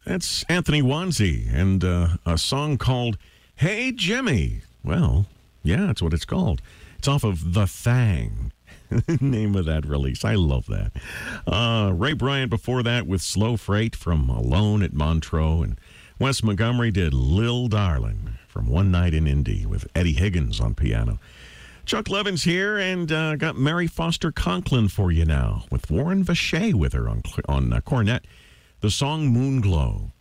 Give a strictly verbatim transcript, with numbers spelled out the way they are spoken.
That's Anthony Wanzi and uh, a song called Hey Jimmy. Well, yeah, that's what it's called. It's off of The Thang, name of that release. I love that. Uh, Ray Bryant before that with Slow Freight from Alone at Montreux. And Wes Montgomery did Lil Darlin' from One Night in Indy with Eddie Higgins on piano. Chuck Levin's here and uh, got Mary Foster Conklin for you now with Warren Vacher with her on, on uh, cornet. The song Moonglow.